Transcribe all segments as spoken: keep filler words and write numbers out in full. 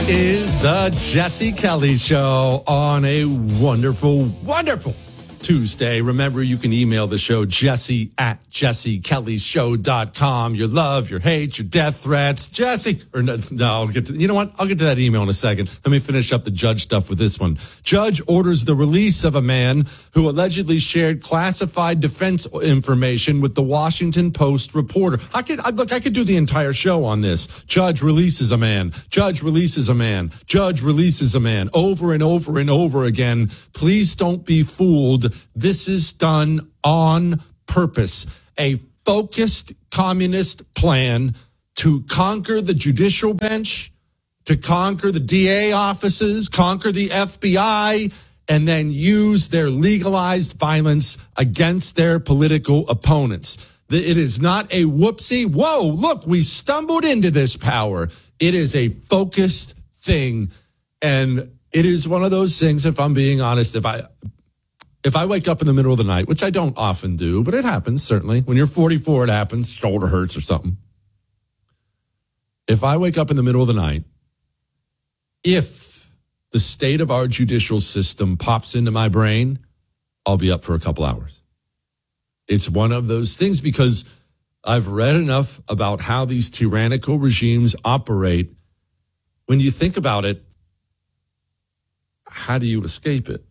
is the Jesse Kelly Show on a wonderful, wonderful Tuesday. Remember, you can email the show, Jesse at jesse kelly show dot com. Your love, your hate, your death threats. Jesse, or no, no, I'll get to, you know what? I'll get to that email in a second. Let me finish up the judge stuff with this one. Judge orders the release of a man who allegedly shared classified defense information with the Washington Post reporter. I could, I, look, I could do the entire show on this. Judge releases a man. Judge releases a man. Judge releases a man over and over and over again. Please don't be fooled. This is done on purpose. A focused communist plan to conquer the judicial bench, to conquer the D A offices, conquer the F B I, and then use their legalized violence against their political opponents. It is not a whoopsie. Whoa, look, we stumbled into this power. It is a focused thing. And it is one of those things, if I'm being honest, if I... If I wake up in the middle of the night, which I don't often do, but it happens, certainly. When you're forty-four, it happens. Shoulder hurts or something. If I wake up in the middle of the night, if the state of our judicial system pops into my brain, I'll be up for a couple hours. It's one of those things because I've read enough about how these tyrannical regimes operate. When you think about it, how do you escape it?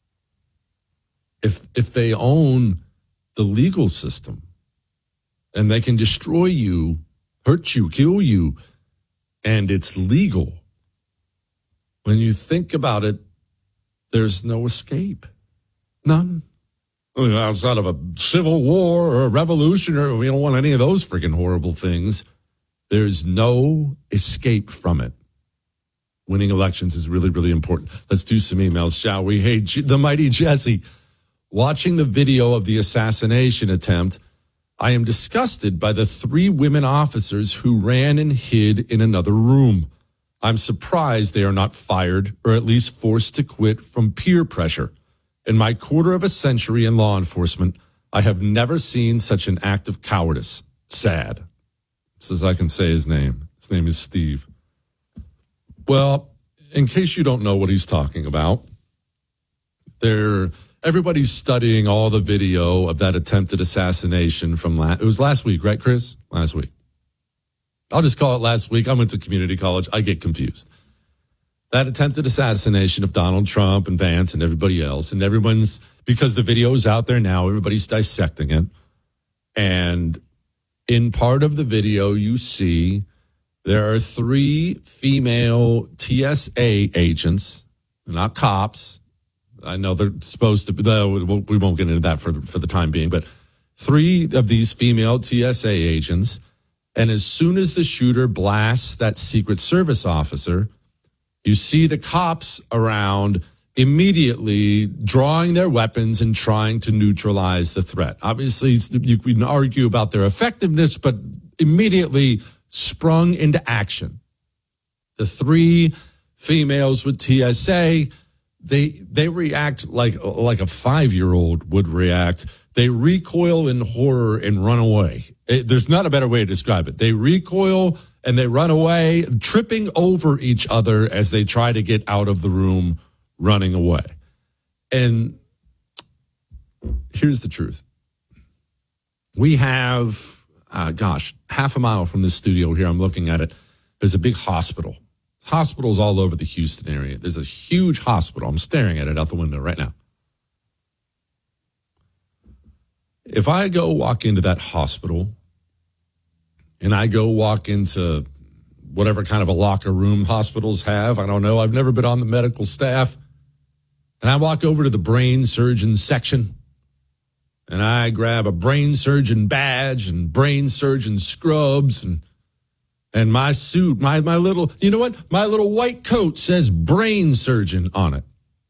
If if they own the legal system and they can destroy you, hurt you, kill you, and it's legal, when you think about it, there's no escape. None. I mean, outside of a civil war or a revolution, or we don't want any of those freaking horrible things. There's no escape from it. Winning elections is really, really important. Let's do some emails, shall we? Hey, the mighty Jesse. Watching the video of the assassination attempt, I am disgusted by the three women officers who ran and hid in another room. I'm surprised they are not fired or at least forced to quit from peer pressure. In my quarter of a century in law enforcement, I have never seen such an act of cowardice. Sad. Says I can say his name. His name is Steve. Well, in case you don't know what he's talking about, there... Everybody's studying all the video of that attempted assassination from last, it was last week, right, Chris? Last week. I'll just call it last week. I went to community college. I get confused. That attempted assassination of Donald Trump and Vance and everybody else. And everyone's, because the video is out there now, everybody's dissecting it. And in part of the video, you see there are three female T S A agents, not cops. I know they're supposed to be, we won't get into that for the, for the time being, but three of these female T S A agents. And as soon as the shooter blasts that Secret Service officer, you see the cops around immediately drawing their weapons and trying to neutralize the threat. Obviously, you can argue about their effectiveness, but immediately sprung into action. The three females with T S A, They they react like like a five-year-old would react. They recoil in horror and run away. It, there's not a better way to describe it. They recoil and they run away, tripping over each other as they try to get out of the room, running away. And here's the truth. We have, uh, gosh, half a mile from this studio here, I'm looking at it, there's a big hospital. Hospitals all over the Houston area. There's a huge hospital. I'm staring at it out the window right now. If I go walk into that hospital and I go walk into whatever kind of a locker room hospitals have, I don't know, I've never been on the medical staff, and I walk over to the brain surgeon section and I grab a brain surgeon badge and brain surgeon scrubs and And my suit, my my little, you know what? My little white coat says brain surgeon on it.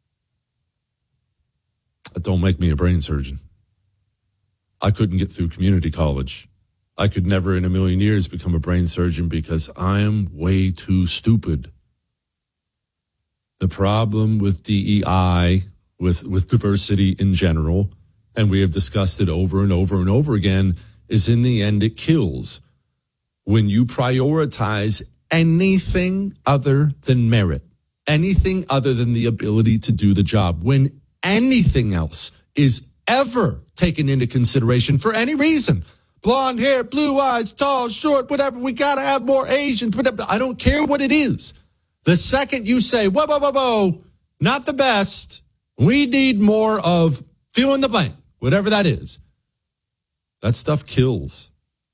That don't make me a brain surgeon. I couldn't get through community college. I could never in a million years become a brain surgeon because I'm way too stupid. The problem with D E I, with, with diversity in general, and we have discussed it over and over and over again, is in the end it kills. When you prioritize anything other than merit, anything other than the ability to do the job, when anything else is ever taken into consideration for any reason. Blonde hair, blue eyes, tall, short, whatever. We got to have more Asians. Whatever. I don't care what it is. The second you say, whoa, whoa, whoa, whoa, not the best. We need more of fill in the blank, whatever that is. That stuff kills.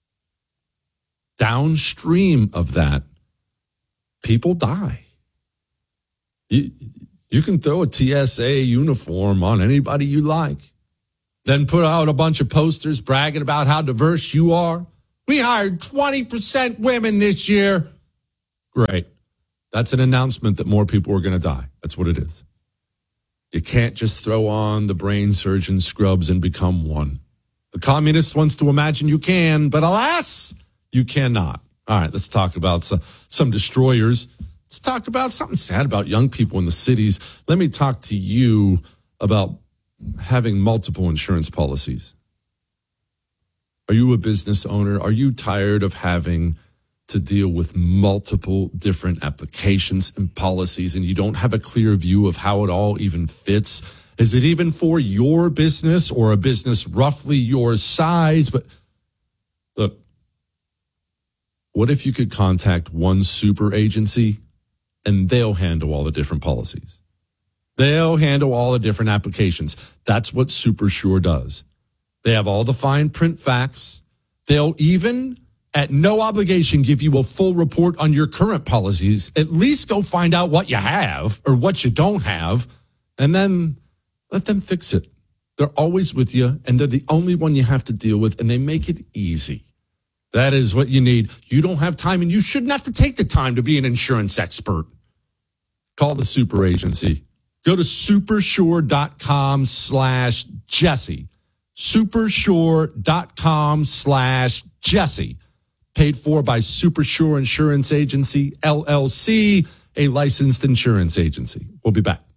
Downstream of that, people die. You, you can throw a T S A uniform on anybody you like. Then put out a bunch of posters bragging about how diverse you are. We hired twenty percent women this year. Great. That's an announcement that more people are going to die. That's what it is. You can't just throw on the brain surgeon scrubs and become one. The communist wants to imagine you can, but alas, you cannot. All right, let's talk about some, some destroyers. Let's talk about something sad about young people in the cities. Let me talk to you about having multiple insurance policies. Are you a business owner? Are you tired of having to deal with multiple different applications and policies, and you don't have a clear view of how it all even fits? Is it even for your business or a business roughly your size? But look, what if you could contact one super agency and they'll handle all the different policies? They'll handle all the different applications. That's what SuperSure does. They have all the fine print facts. They'll even, at no obligation, give you a full report on your current policies. At least go find out what you have or what you don't have, and then let them fix it. They're always with you, and they're the only one you have to deal with, and they make it easy. That is what you need. You don't have time, and you shouldn't have to take the time to be an insurance expert. Call the super agency. Go to supersure.com slash Jesse. Supersure.com slash Jesse. Paid for by Supersure Insurance Agency, L L C, a licensed insurance agency. We'll be back.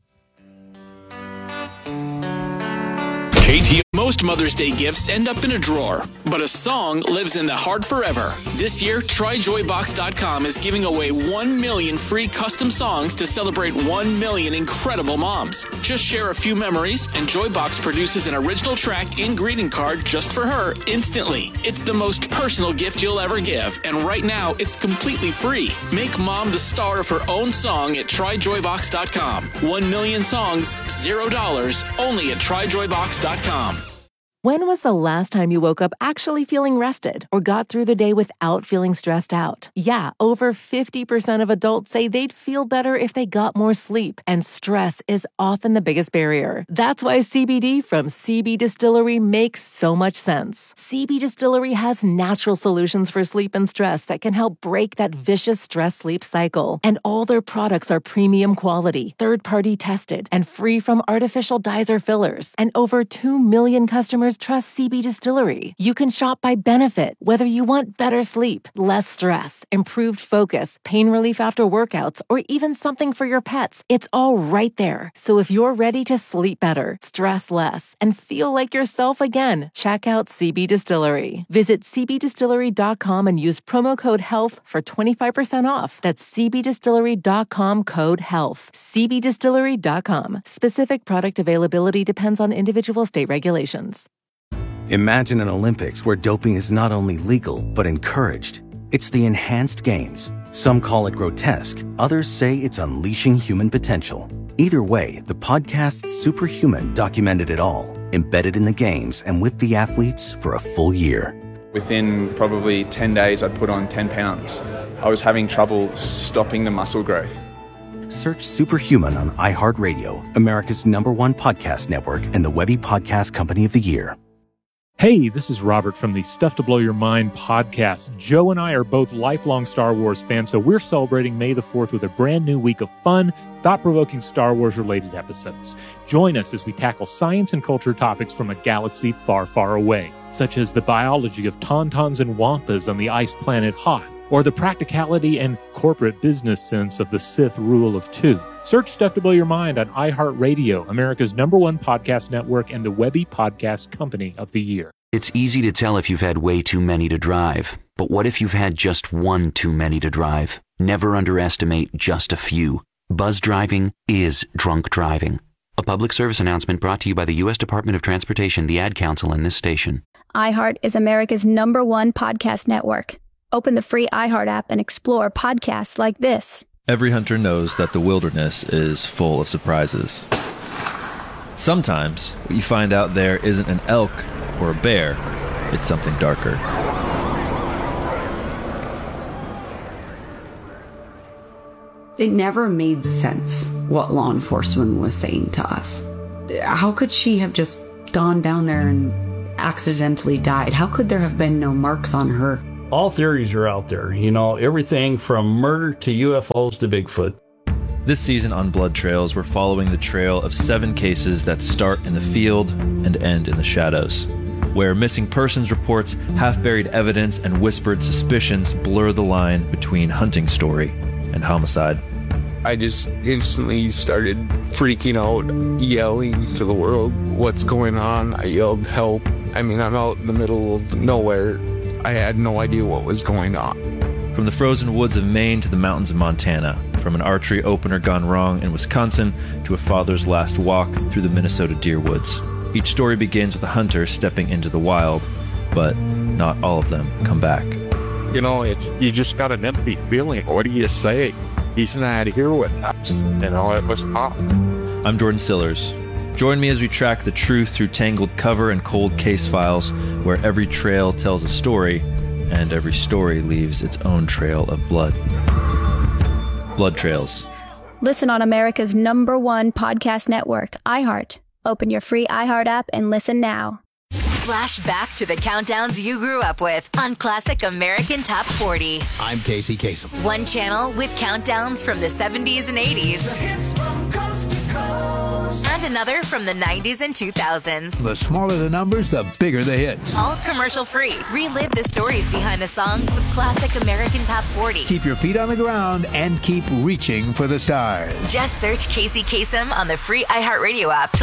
K T O. Most Mother's Day gifts end up in a drawer, but a song lives in the heart forever. This year, try joy box dot com is giving away one million free custom songs to celebrate one million incredible moms. Just share a few memories, and Joybox produces an original track and greeting card just for her instantly. It's the most personal gift you'll ever give, and right now, it's completely free. Make mom the star of her own song at try joy box dot com. One million songs, zero dollars, only at try joy box dot com. When was the last time you woke up actually feeling rested or got through the day without feeling stressed out? Yeah, over fifty percent of adults say they'd feel better if they got more sleep, and stress is often the biggest barrier. That's why C B D from C B Distillery makes so much sense. C B Distillery has natural solutions for sleep and stress that can help break that vicious stress-sleep cycle. And all their products are premium quality, third-party tested, and free from artificial dyes or fillers. And over two million customers trust C B Distillery. You can shop by benefit, whether you want better sleep, less stress, improved focus, pain relief after workouts, or even something for your pets. It's all right there. So if you're ready to sleep better, stress less, and feel like yourself again, check out C B Distillery. Visit c b distillery dot com and use promo code HEALTH for twenty-five percent off. That's c b distillery dot com code HEALTH. c b distillery dot com. Specific product availability depends on individual state regulations. Imagine an Olympics where doping is not only legal, but encouraged. It's the Enhanced Games. Some call it grotesque. Others say it's unleashing human potential. Either way, the podcast Superhuman documented it all, embedded in the games and with the athletes for a full year. Within probably ten days, I'd put on ten pounds. I was having trouble stopping the muscle growth. Search Superhuman on iHeartRadio, America's number one podcast network and the Webby Podcast Company of the Year. Hey, this is Robert from the Stuff to Blow Your Mind podcast. Joe and I are both lifelong Star Wars fans, so we're celebrating May the fourth with a brand new week of fun, thought-provoking Star Wars-related episodes. Join us as we tackle science and culture topics from a galaxy far, far away, such as the biology of tauntauns and wampas on the ice planet Hoth, or the practicality and corporate business sense of the Sith rule of two. Search Stuff to Blow Your Mind on iHeartRadio, America's number one podcast network and the Webby Podcast Company of the Year. It's easy to tell if you've had way too many to drive. But what if you've had just one too many to drive? Never underestimate just a few. Buzz driving is drunk driving. A public service announcement brought to you by the U S Department of Transportation, the Ad Council, and this station. iHeart is America's number one podcast network. Open the free iHeart app and explore podcasts like this. Every hunter knows that the wilderness is full of surprises. Sometimes what you find out there isn't an elk or a bear, it's something darker. It never made sense what law enforcement was saying to us. How could she have just gone down there and accidentally died? How could there have been no marks on her? All theories are out there, you know, everything from murder to U F Os to Bigfoot. This season on Blood Trails, we're following the trail of seven cases that start in the field and end in the shadows, where missing persons reports, half-buried evidence, and whispered suspicions blur the line between hunting story and homicide. I just instantly started freaking out, yelling to the world, "What's going on?" I yelled, "Help." I mean, I'm out in the middle of nowhere. I had no idea what was going on. From the frozen woods of Maine to the mountains of Montana, from an archery opener gone wrong in Wisconsin to a father's last walk through the Minnesota deer woods. Each story begins with a hunter stepping into the wild, but not all of them come back. You know, it's, you just got an empty feeling. What do you say? He's not here with us. You know, it was tough. I'm Jordan Sillers. Join me as we track the truth through tangled cover and cold case files, where every trail tells a story, and every story leaves its own trail of blood. Blood Trails. Listen on America's number one podcast network, iHeart. Open your free iHeart app and listen now. Flash back to the countdowns you grew up with on Classic American Top forty. I'm Casey Kasem. One channel with countdowns from the seventies and eighties. The hits from coast to coast. And another from the nineties and two thousands. The smaller the numbers, the bigger the hits. All commercial free. Relive the stories behind the songs with Classic American Top forty. Keep your feet on the ground and keep reaching for the stars. Just search Casey Kasem on the free iHeartRadio app to